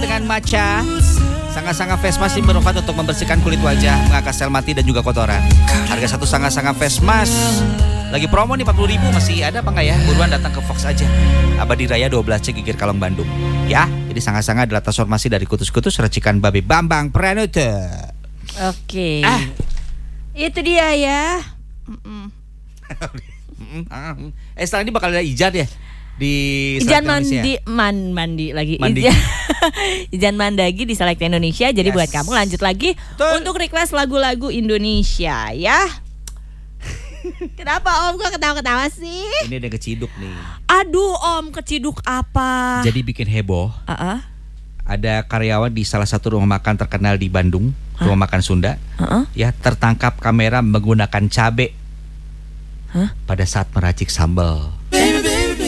dengan matcha. Sanga-sanga face mask ini bermanfaat untuk membersihkan kulit wajah, mengangkat sel mati dan juga kotoran. Harga satu sanga-sanga face mask lagi promo nih 40.000, masih ada apa enggak ya? Buruan datang ke Fox aja. Abadi Raya 12C Gigir Kalong Bandung. Ya, jadi sanga-sanga adalah transformasi dari kutus-kutus racikan Babe Bambang Pranuta. Oke. Itu dia ya. Setelah ini bakal ada Ijan ya? Di Ijan Select mandi lagi. Mandi. Ijan Mandagi di Select Indonesia. Jadi Yes. buat kamu lanjut lagi untuk request lagu-lagu Indonesia ya. Kenapa Om kok ketawa-ketawa sih? Ini ada keciduk nih. Aduh Om, keciduk apa? Jadi bikin heboh. Ada karyawan di salah satu rumah makan terkenal di Bandung, rumah makan Sunda. Ya, tertangkap kamera menggunakan cabe pada saat meracik sambal.